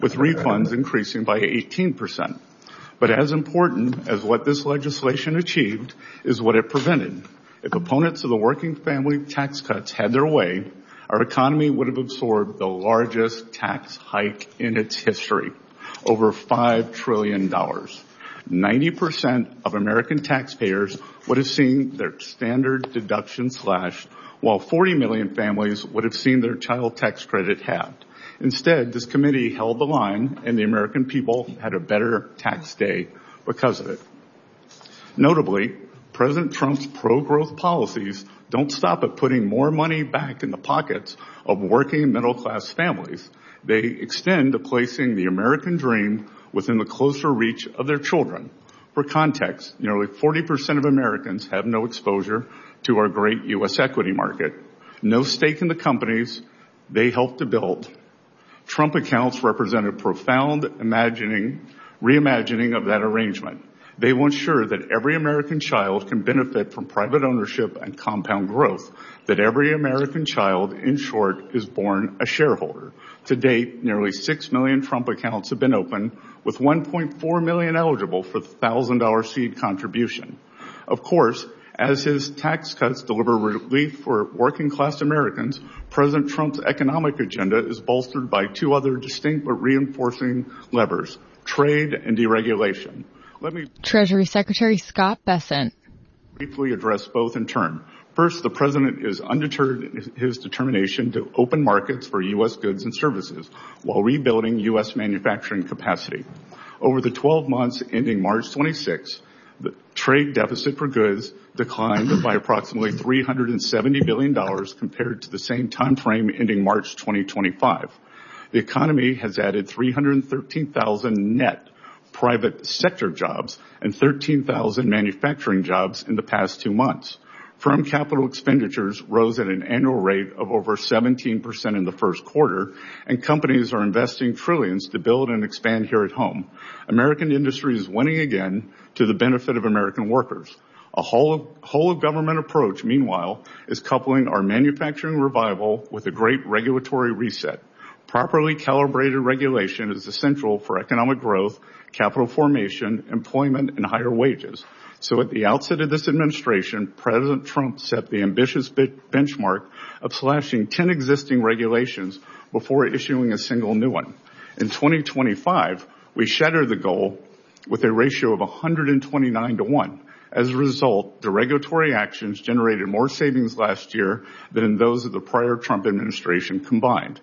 with refunds increasing by 18%. But as important as what this legislation achieved is what it prevented. If opponents of the working family tax cuts had their way, our economy would have absorbed the largest tax hike in its history, over $5 trillion. 90% of American taxpayers would have seen their standard deduction slashed, while 40 million families would have seen their child tax credit halved. Instead, this committee held the line, and the American people had a better tax day because of it. Notably, President Trump's pro-growth policies don't stop at putting more money back in the pockets of working middle-class families. They extend to placing the American dream within the closer reach of their children. For context, nearly 40% of Americans have no exposure to our great U.S. equity market, no stake in the companies they helped to build. Trump accounts represent a profound reimagining of that arrangement. They will ensure that every American child can benefit from private ownership and compound growth, that every American child, in short, is born a shareholder. To date, nearly 6 million Trump accounts have been opened, with 1.4 million eligible for the $1,000 seed contribution. Of course, as his tax cuts deliver relief for working-class Americans, President Trump's economic agenda is bolstered by two other distinct but reinforcing levers: trade and deregulation. Let me Treasury Secretary Scott Bessent briefly address both in turn. First, the President is undeterred in his determination to open markets for U.S. goods and services while rebuilding U.S. manufacturing capacity. Over the 12 months ending March 26, the trade deficit for goods declined by approximately $370 billion compared to the same time frame ending March 2025. The economy has added 313,000 net private sector jobs and 13,000 manufacturing jobs in the past 2 months. Firm capital expenditures rose at an annual rate of over 17% in the first quarter, and companies are investing trillions to build and expand here at home. American industry is winning again to the benefit of American workers. A whole of government approach, meanwhile, is coupling our manufacturing revival with a great regulatory reset. Properly calibrated regulation is essential for economic growth, capital formation, employment, and higher wages. So at the outset of this administration, President Trump set the ambitious benchmark of slashing 10 existing regulations before issuing a single new one. In 2025, we shattered the goal with a ratio of 129 to 1. As a result, the regulatory actions generated more savings last year than those of the prior Trump administration combined.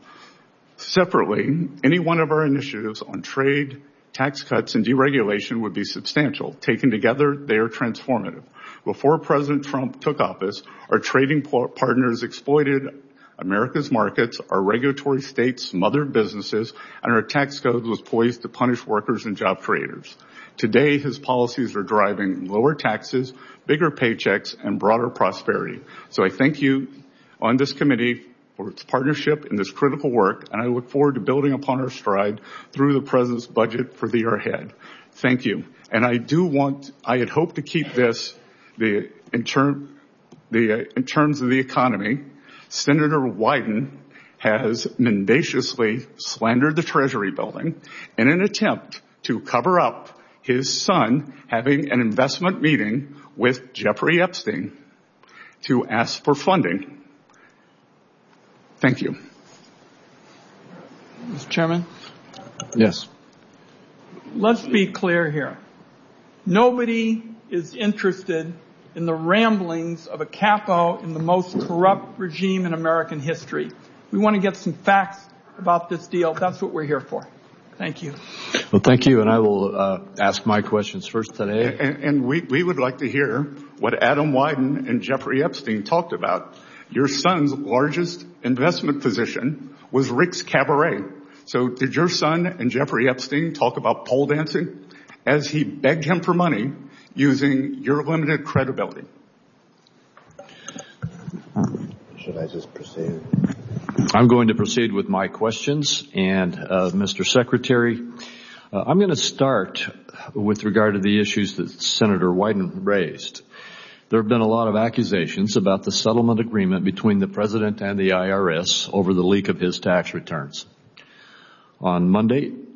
Separately, any one of our initiatives on trade, tax cuts, and deregulation would be substantial. Taken together, they are transformative. Before President Trump took office, our trading partners exploited America's markets, our regulatory states smothered businesses, and our tax code was poised to punish workers and job creators. Today, his policies are driving lower taxes, bigger paychecks, and broader prosperity. So I thank you on this committee for its partnership in this critical work, and I look forward to building upon our stride through the President's budget for the year ahead. Thank you. And I had hoped to keep this, in terms of the economy, Senator Wyden has mendaciously slandered the Treasury building in an attempt to cover up his son having an investment meeting with Jeffrey Epstein to ask for funding. Thank you. Mr. Chairman? Yes. Let's be clear here. Nobody is interested in the ramblings of a capo in the most corrupt regime in American history. We want to get some facts about this deal. That's what we're here for. Thank you. Well, thank you, and I will ask my questions first today. And we would like to hear what Adam Wyden and Jeffrey Epstein talked about. Your son's largest investment position was Rick's Cabaret. So did your son and Jeffrey Epstein talk about pole dancing as he begged him for money using your limited credibility? Should I just proceed? I'm going to proceed with my questions. And Mr. Secretary, I'm going to start with regard to the issues that Senator Wyden raised. There have been a lot of accusations about the settlement agreement between the President and the IRS over the leak of his tax returns. On Monday,